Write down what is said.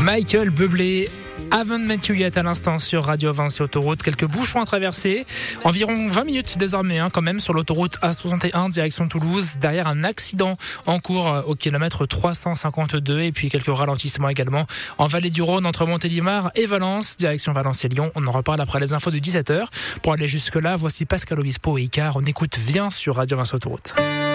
Michael Bublé, Haven't Met You Yet à l'instant sur Radio Vinci Autoroute. Quelques bouchons à traverser, environ 20 minutes désormais quand même sur l'autoroute A61 direction Toulouse, derrière un accident en cours au kilomètre 352 et puis quelques ralentissements également en vallée du Rhône entre Montélimar et Valence, direction Valence et Lyon. On en reparle après les infos de 17h. Pour aller jusque là, voici Pascal Obispo et Icar. On écoute Viens sur Radio Vinci Autoroute.